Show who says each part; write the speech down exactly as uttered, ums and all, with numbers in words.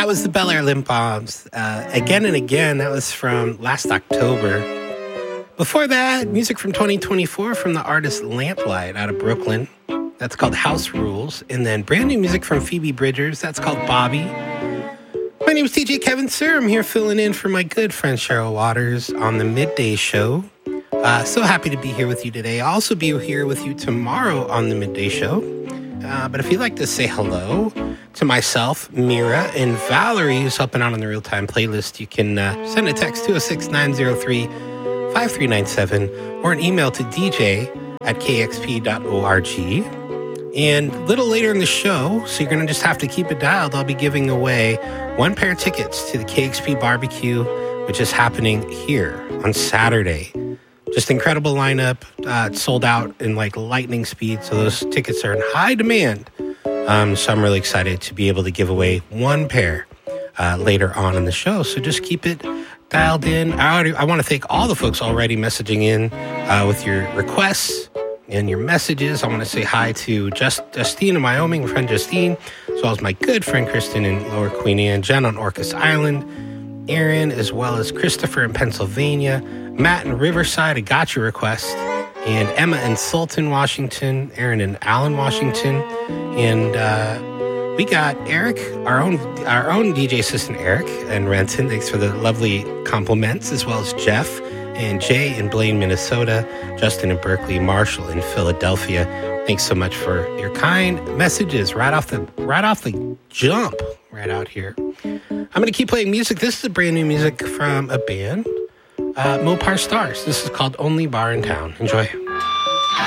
Speaker 1: was the Bel Air Limp Bombs. Uh, again and again, that was from last October. Before that, music from twenty twenty-four from the artist Lamplight out of Brooklyn. That's called House Rules. And then brand new music from Phoebe Bridgers. That's called Bobby. My name is D J Kevin Sir. I'm here filling in for my good friend Cheryl Waters on the Midday Show. Uh, so happy to be here with you today. I'll also be here with you tomorrow on the Midday Show. Uh, but if you'd like to say hello to myself, Mira, and Valerie, who's helping out on the real-time playlist, you can uh, send a text two oh six, nine oh three, five three nine seven or an email to d j at k x p dot org. And a little later in the show, so you're going to just have to keep it dialed, I'll be giving away one pair of tickets to the K X P barbecue, which is happening here on Saturday. Just incredible lineup. Uh, it's sold out in like lightning speed, so those tickets are in high demand. Um, so I'm really excited to be able to give away one pair uh, later on in the show. So just keep it dialed in. I, already, I want to thank all the folks already messaging in uh, with your requests and your messages. I want to say hi to Just, Justine in Wyoming, my friend Justine, as well as my good friend Kristen in Lower Queen Anne, Jen on Orcas Island, Aaron, as well as Christopher in Pennsylvania, Matt in Riverside, I got your request, and Emma in Sultan, Washington, Aaron in Allen, Washington, and uh, we got Eric, our own our own D J assistant Eric in Renton. Thanks for the lovely compliments, as well as Jeff and Jay in Blaine, Minnesota, Justin in Berkeley, Marshall in Philadelphia. Thanks so much for your kind messages right off the right off the jump right out here. I'm going to keep playing music. This is a brand new music from a band, uh, Mopar Stars. This is called Only Bar in Town. Enjoy.